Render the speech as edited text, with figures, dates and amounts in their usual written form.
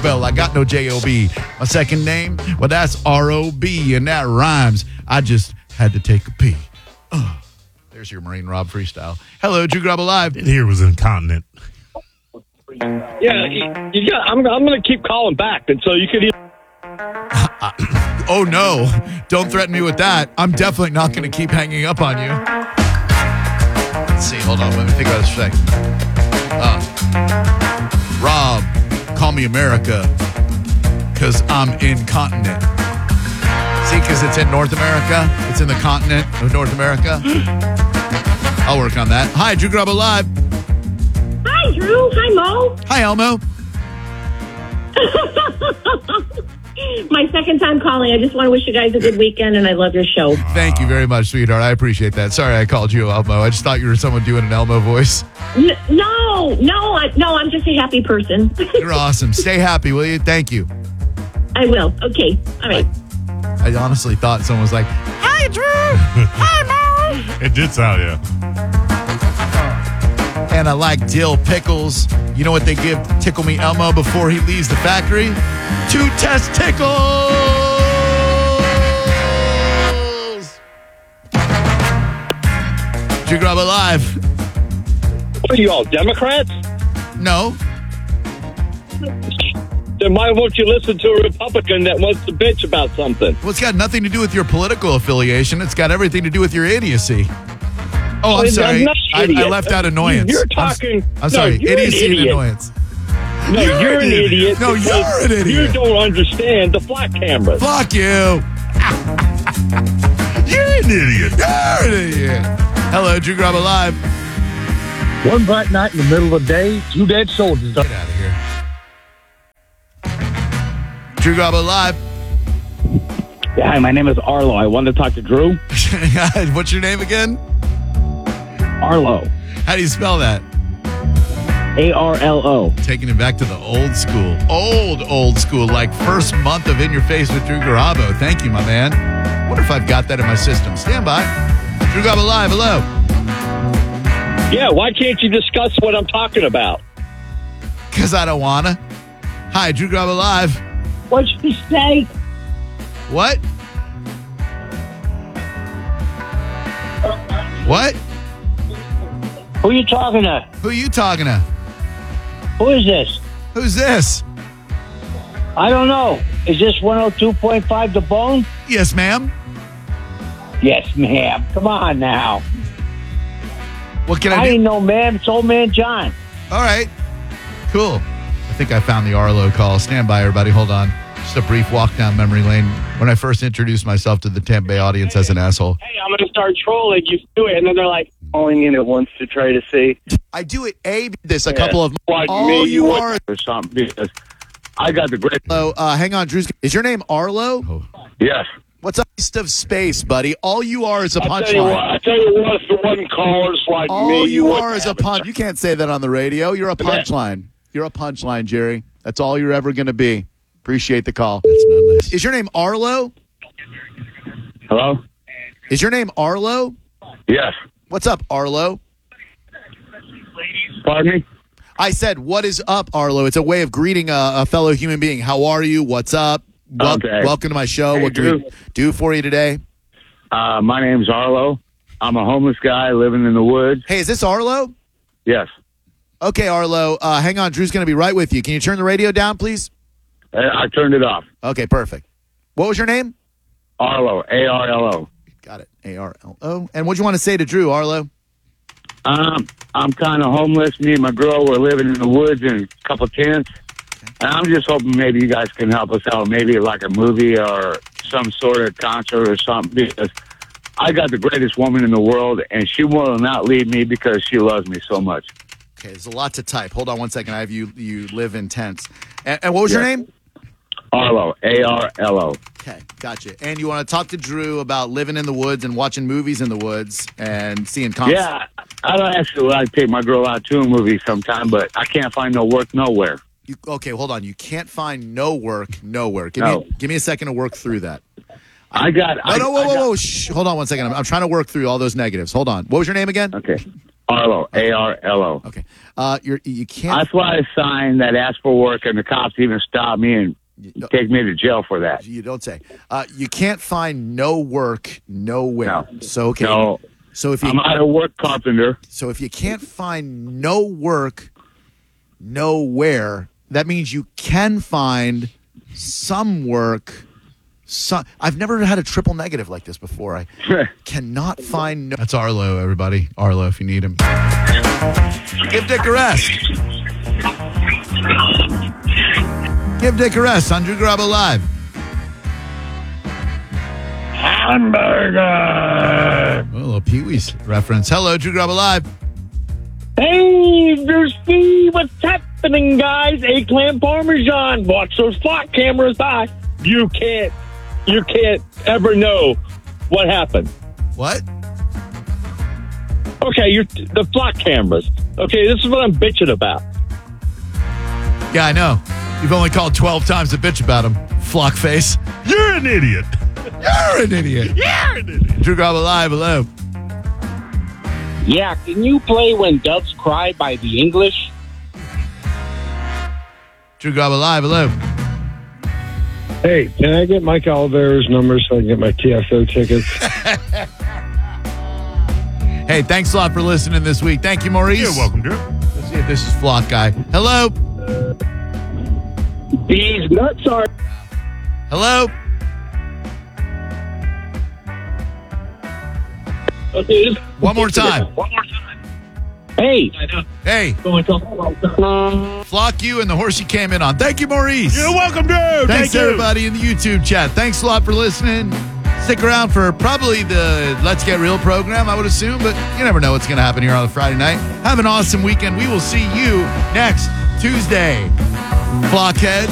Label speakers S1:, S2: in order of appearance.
S1: Well, I got no J-O-B. My second name, well, that's R-O-B, and that rhymes. I just had to take a pee. There's your Marine Rob freestyle. Hello, Drew Garabo Live.
S2: It here was incontinent.
S3: Yeah, I'm going to keep calling back until you can.
S1: Oh, no. Don't threaten me with that. I'm definitely not going to keep hanging up on you. Let's see. Hold on. Let me think about this for a second. Rob, call me America because I'm incontinent. See, because it's in North America. It's in the continent of North America. I'll work on that. Hi, Drew Garabo Live.
S4: Hi, Drew. Hi, Mo.
S1: Hi, Elmo.
S4: My second time calling. I just want to wish you guys a good weekend, and I love your show.
S1: Thank you very much, sweetheart. I appreciate that. Sorry I called you Elmo. I just thought you were someone doing an Elmo voice.
S4: No, I'm just a happy person.
S1: You're awesome. Stay happy, will you? Thank you.
S4: I will. Okay. All right.
S1: I honestly thought someone was like, "Hi, Drew. Hi, Mo."
S2: It did sound, yeah.
S1: And I like dill pickles. You know what they give Tickle Me Elmo before he leaves the factory? 2 testicles! Drew Garabo Live.
S3: What are you all, Democrats?
S1: No.
S3: Then why won't you listen to a Republican that wants to bitch about something?
S1: Well, it's got nothing to do with your political affiliation. It's got everything to do with your idiocy. Oh, I'm sorry. I left out annoyance.
S3: You're talking.
S1: I'm sorry.
S3: You're
S1: Idiocy
S3: an
S1: and
S3: idiot.
S1: annoyance.
S3: No, you're an idiot.
S1: No,
S3: because
S1: you're an idiot.
S3: You don't understand the flat cameras.
S1: Fuck you.
S2: You're an idiot.
S1: You're an idiot. Hello, Drew Garabo Live.
S5: One bright night in the middle of the day, 2 dead soldiers.
S1: Get out of here. Drew Garabo Live.
S5: Yeah, hi, my name is Arlo. I wanted to talk to Drew.
S1: What's your name again?
S5: Arlo.
S1: How do you spell that?
S5: A-R-L-O.
S1: Taking it back to the old school. Old school. Like first month of In Your Face with Drew Garabo. Thank you, my man. Wonder if I've got that in my system. Stand by. Drew Garabo Live. Hello.
S3: Yeah, why can't you discuss what I'm talking about?
S1: Because I don't want to. Hi, Drew Garabo Live.
S4: What'd you say?
S1: What? What?
S5: Who are you talking to?
S1: Who are you talking to?
S5: Who is this?
S1: Who's this?
S5: I don't know. Is this 102.5 The Bone?
S1: Yes, ma'am.
S5: Yes, ma'am. Come on now.
S1: What can I
S5: I
S1: do?
S5: ain't no man. It's old man John.
S1: All right. Cool. I think I found the Arlo call. Stand by, everybody. Hold on. Just a brief walk down memory lane. When I first introduced myself to the Tampa Bay audience as an asshole.
S3: Hey, I'm going to start trolling. You do it, and then they're like, calling in at once to try to see.
S1: I do it this a couple of
S3: Like
S1: all
S3: me,
S1: you are.
S3: or something. Because I got the great.
S1: Hello, hang on, Drew. Is your name Arlo?
S3: Oh. Yes.
S1: What's a waste of space, buddy? All you are is a
S3: I tell you what, if there wasn't callers like me,
S1: All you
S3: wouldn't
S1: are is a
S3: have
S1: punch. You can't say that on the radio. You're a punchline. You're a punchline, Jerry. That's all you're ever going to be. Appreciate the call. That's not nice. Is your name Arlo?
S3: Hello?
S1: Is your name Arlo?
S3: Yes.
S1: What's up, Arlo?
S3: Pardon me?
S1: I said, what is up, Arlo? It's a way of greeting a fellow human being. How are you? What's up?
S3: Okay.
S1: Welcome to my show.
S3: Hey,
S1: what can we do for you today?
S3: My name's Arlo. I'm a homeless guy living in the woods.
S1: Hey, is this Arlo?
S3: Yes.
S1: Okay, Arlo. Hang on. Drew's going to be right with you. Can you turn the radio down, please?
S3: I turned it off.
S1: Okay, perfect. What was your name?
S3: Arlo, A-R-L-O.
S1: Got it. A-R-L-O. And what do you want to say to Drew, Arlo?
S3: I'm kind of homeless. Me and my girl were living in the woods in a couple tents. And I'm just hoping maybe you guys can help us out. Maybe like a movie or some sort of concert or something. Because I got the greatest woman in the world, and she will not leave me because she loves me so much.
S1: Okay, there's a lot to type. Hold on one second. I have you live in tents. And what was your name?
S3: Arlo, A-R-L-O.
S1: Okay, gotcha. And you want to talk to Drew about living in the woods and watching movies in the woods and seeing concerts?
S3: Yeah, I'd actually like to take my girl out to a movie sometime, but I can't find no work nowhere.
S1: Okay, hold on. You can't find no work nowhere. Give me a second to work through that.
S3: Whoa.
S1: Shh, hold on one second. I'm trying to work through all those negatives. Hold on. What was your name again?
S3: Okay. Arlo, A-R-L-O.
S1: Okay. You can't.
S3: That's why I signed that asked for work, and the cops even stopped me and take me to jail for that.
S1: You don't say. You can't find no work nowhere.
S3: No.
S1: So okay.
S3: No.
S1: So if you
S3: I'm out of work, carpenter.
S1: So if you can't find no work nowhere, that means you can find some work. I've never had a triple negative like this before. I cannot find. That's Arlo, everybody. Arlo, if you need him. Give Dick a rest. Give Dick a rest on Drew Garabo Live.
S3: Hamburger!
S1: Oh, a little Pee Wee's reference. Hello, Drew Garabo Live.
S6: Hey, there's Steve. What's happening, guys? Eggplant Parmesan. Watch those flock cameras by. You can't ever know what happened.
S1: What?
S6: Okay, the flock cameras. Okay, this is what I'm bitching about.
S1: Yeah, I know. You've only called 12 times to bitch about him, flock face.
S2: You're an idiot.
S1: You're an idiot.
S2: You're an idiot.
S1: Drew Garabo Live, hello.
S6: Yeah, can you play When Doves Cry by The English?
S1: Drew Garabo Live, hello.
S7: Hey, can I get Mike Oliveira's number so I can get my TSO tickets?
S1: Hey, thanks a lot for listening this week. Thank you, Maurice.
S2: You're welcome, Drew.
S1: Let's see if this is Flock Guy. Hello.
S6: These nuts are...
S1: Hello.
S6: Okay,
S1: One more time.
S6: Hey.
S1: Hey. Flock you and the horse you came in on. Thank you, Maurice.
S2: You're welcome, Drew.
S1: Thanks,
S2: Thank you.
S1: everybody in the YouTube chat. Thanks a lot for listening. Stick around for probably the Let's Get Real program, I would assume, but you never know what's going to happen here on a Friday night. Have an awesome weekend. We will see you next Tuesday. Flockheads.